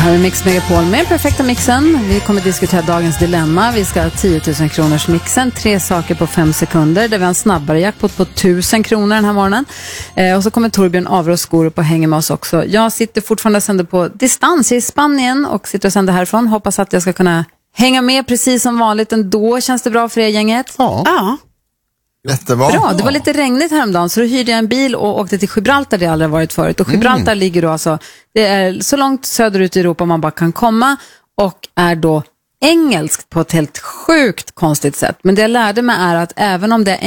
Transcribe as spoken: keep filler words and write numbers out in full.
Här är Mix Megapol med perfekta mixen. Vi kommer att diskutera dagens dilemma. Vi ska ha tio tusen kronors mixen. Tre saker på fem sekunder. Där vi har en snabbare jackpot på tusen kronor den här morgonen. Eh, och så kommer Torbjörn Avros upp och hänger med oss också. Jag sitter fortfarande och sänder på distans i Spanien och sitter och sänder härifrån. Hoppas att jag ska kunna hänga med precis som vanligt ändå. Känns det bra för er gänget? Ja. Ja. Jättebra. Bra, det var lite regnigt häromdagen så då hyrde jag en bil och åkte till Gibraltar där jag aldrig varit förut. Och Gibraltar mm. ligger då alltså, det är så långt söderut i Europa man bara kan komma och är då engelskt på ett helt sjukt konstigt sätt. Men det jag lärde mig är att även om det är